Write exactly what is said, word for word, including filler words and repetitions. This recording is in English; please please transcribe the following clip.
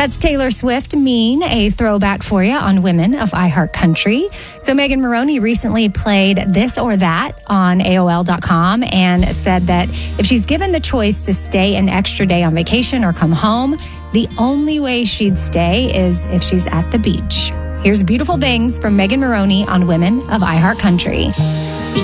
That's Taylor Swift, Mean, a throwback for you on Women of iHeartCountry. So Megan Moroney recently played This or That on A O L dot com and said that if she's given the choice to stay an extra day on vacation or come home, the only way she'd stay is if she's at the beach. Here's Beautiful Things from Megan Moroney on Women of iHeartCountry.